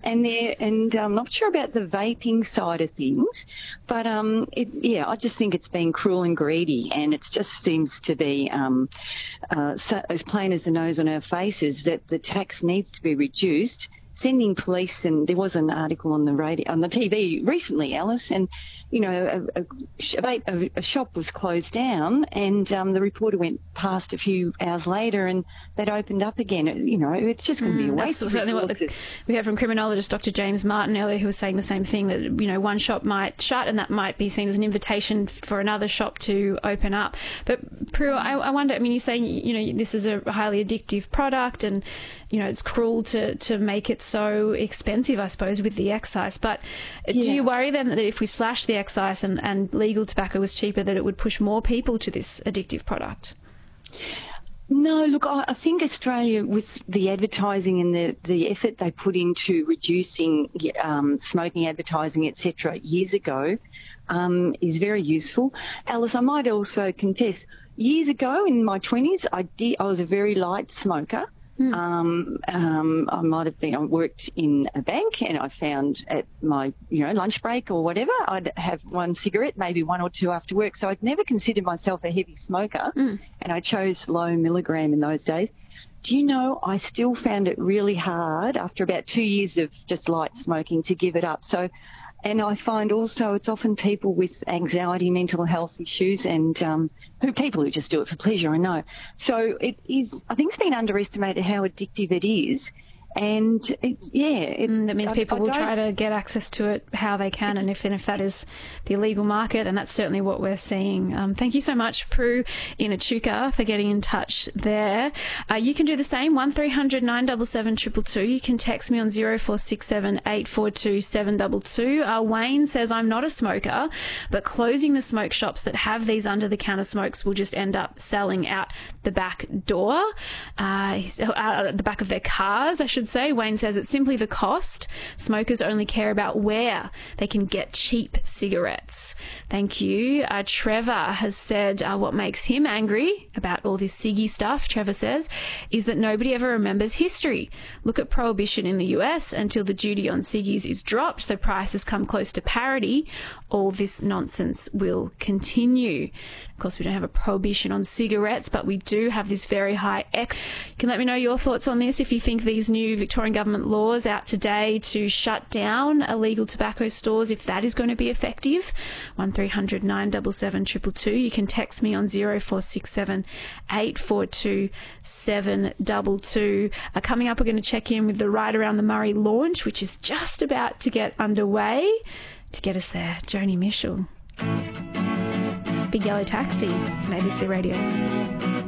and I'm not sure about the vaping side of things, but I just think it's been cruel and greedy, and it just seems to be so as plain as the nose on our faces that the tax needs to be reduced. Sending police, and there was an article on the radio, on the TV recently, Alice, and a shop was closed down, and the reporter went past a few hours later, and they'd opened up again. It's just going to be a waste. That's certainly what we heard from criminologist Dr. James Martin earlier, who was saying the same thing, that one shop might shut, and that might be seen as an invitation for another shop to open up. But Prue, I wonder. I mean, you're saying this is a highly addictive product, and it's cruel to make it so expensive, I suppose, with the excise. But do you worry then that if we slash the excise and legal tobacco was cheaper, that it would push more people to this addictive product? No, look, I think Australia, with the advertising and the effort they put into reducing smoking advertising, etc., years ago, is very useful. Alice, I might also confess, years ago in my 20s, I was a very light smoker. I might have been. I worked in a bank, and I found at my lunch break or whatever, I'd have one cigarette, maybe one or two after work. So I'd never considered myself a heavy smoker, and I chose low milligram in those days. Do you know, I still found it really hard after about 2 years of just light smoking to give it up. And I find also it's often people with anxiety, mental health issues, and people who just do it for pleasure, I know. So I think it's been underestimated how addictive it is. And that means people will try to get access to it how they can, and if that is the illegal market, and that's certainly what we're seeing. Thank you so much, Prue in Echuca, for getting in touch there. You can do the same, 1300 977 222. You can text me on 0467 842 722. Wayne says, I'm not a smoker, but closing the smoke shops that have these under-the-counter smokes will just end up selling out the back door, out the back of their cars, I should say. Wayne says it's simply the cost. Smokers only care about where they can get cheap cigarettes. Thank you. Trevor has said what makes him angry about all this ciggy stuff, Trevor says, is that nobody ever remembers history. Look at prohibition in the US until the duty on ciggies is dropped, so prices come close to parity. All this nonsense will continue. Of course, we don't have a prohibition on cigarettes, but we do have this very high You can let me know your thoughts on this if you think these new Victorian government laws out today to shut down illegal tobacco stores, if that is going to be effective. 1300 977 222. You can text me on 0467 842 722. Coming up, we're going to check in with the Ride Around the Murray launch, which is just about to get underway. To get us there, Joni Mitchell. Big Yellow Taxi, on ABC Radio.